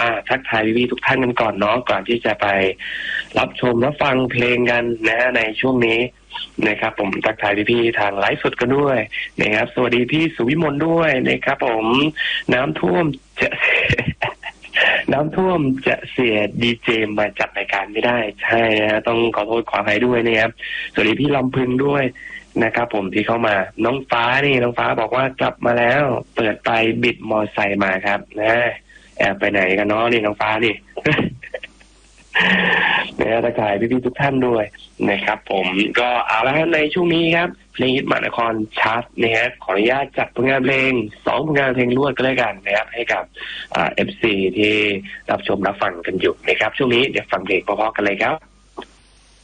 ทักทายพี่ๆทุกท่านกันก่อนเนาะก่อนที่จะไปรับชมรับฟังเพลงกันนะฮะในช่วงนี้นะครับผมทักทายพี่ๆทางไลฟ์สดกันด้วยนะครับสวัสดีพี่สุวิมลด้วยนะครับผมน้ำท่วมจะ น้ำท่วมจะเสียดีเจมาจัดรายการไม่ได้ใช่นะต้องขอโทษขออภัยด้วยนะครับสวัสดีพี่ลำพึงด้วยนะครับผมที่เข้ามาน้องฟ้าบอกว่ากลับมาแล้วเปิดไปบิดมอไซค์มาครับนะแอบไปไหนกันเนาะนี่น้องฟ้านี่ นะทักทายพี่ๆทุกท่านด้วยนะครับผมก็เอาละในช่วงนี้ครับเพลงฮิตมหานครชาร์ตนะฮะขออนุญาตจัดผลงานเพลง2ผลงานเพลงรวดก็แล้วกันนะครับให้กับFC ที่รับชมรับฟังกันอยู่นะครับช่วงนี้เดี๋ยวฟังเพลงเพราะๆกันเลยครับ